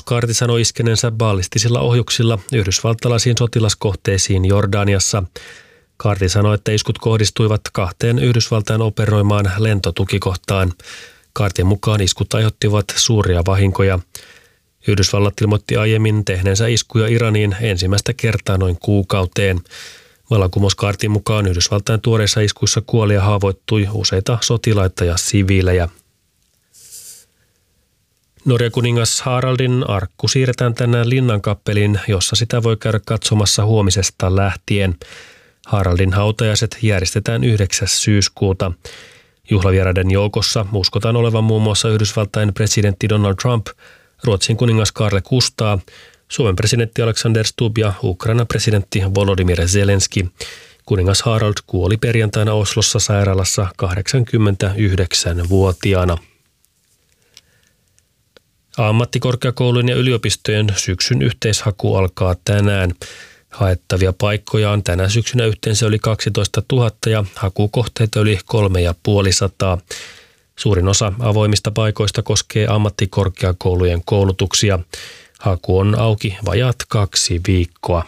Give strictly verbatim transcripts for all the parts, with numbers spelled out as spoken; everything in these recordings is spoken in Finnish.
Kaarti sanoi iskeneensä ballistisilla ohjuksilla yhdysvaltalaisiin sotilaskohteisiin Jordaniassa. Kaarti sanoi, että iskut kohdistuivat kahteen Yhdysvaltain operoimaan lentotukikohtaan. Kaartin mukaan iskut aiheuttivat suuria vahinkoja. Yhdysvallat ilmoitti aiemmin tehneensä iskuja Iraniin ensimmäistä kertaa noin kuukauteen. Vallankumouskaartin mukaan Yhdysvaltain tuoreissa iskuissa kuoli ja haavoittui useita sotilaita ja siviilejä. Norjan kuningas Haraldin arkku siirretään tänään Linnankappeliin, jossa sitä voi käydä katsomassa huomisesta lähtien. Haraldin hautajaiset järjestetään yhdeksäs syyskuuta. Juhlavieraiden joukossa uskotaan olevan muun muassa Yhdysvaltain presidentti Donald Trump, Ruotsin kuningas Carl Gustaf, Suomen presidentti Alexander Stubb ja Ukrainan presidentti Volodymyr Zelenski. Kuningas Harald kuoli perjantaina Oslossa sairaalassa kahdeksankymmentäyhdeksänvuotiaana. Ammattikorkeakoulujen ja yliopistojen syksyn yhteishaku alkaa tänään. Haettavia paikkoja on tänä syksynä yhteensä yli kaksitoista tuhatta ja hakukohteita yli kolme ja puoli sataa. Suurin osa avoimista paikoista koskee ammattikorkeakoulujen koulutuksia. Haku on auki vajaat kaksi viikkoa.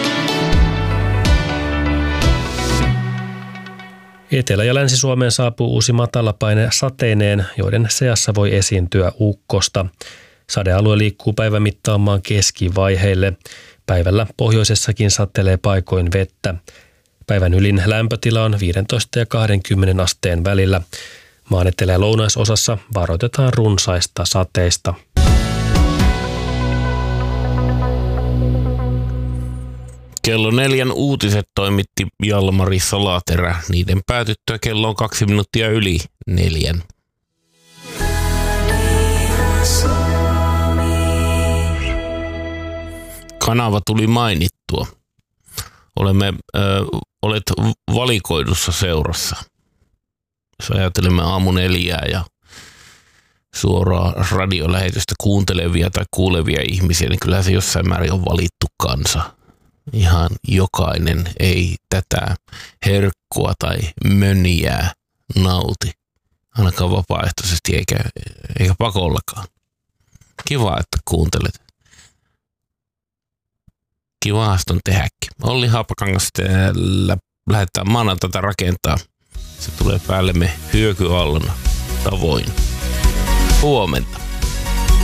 Etelä- ja Länsi-Suomeen saapuu uusi matalapaine sateineen, joiden seassa voi esiintyä ukkosta. Sadealue liikkuu päivän mittaan maan keskivaiheille. Päivällä pohjoisessakin satelee paikoin vettä. Päivän ylin lämpötila on viisitoista ja kaksikymmentä asteen välillä. Maan etelä- ja lounaisosassa varoitetaan runsaista sateista. Kello neljän uutiset toimitti Jalmari Salaterä. Niiden päätyttyä kello on kaksi minuuttia yli neljän. Kanava tuli mainittua. Olemme, ö, olet valikoidussa seurassa. Jos ajattelemme aamu neljää ja suoraa radiolähetystä kuuntelevia tai kuulevia ihmisiä, niin kyllä se jossain määrin on valittu kansa. Ihan jokainen ei tätä herkkua tai mönjää nauti, ainakaan vapaaehtoisesti eikä, eikä pakollakaan. Kiva, että kuuntelet. Kiva on tehdäkin. Olli Haapakangas lähdetään maanantaita rakentaa. Se tulee päällemme hyökyallona tavoin. Huomenta.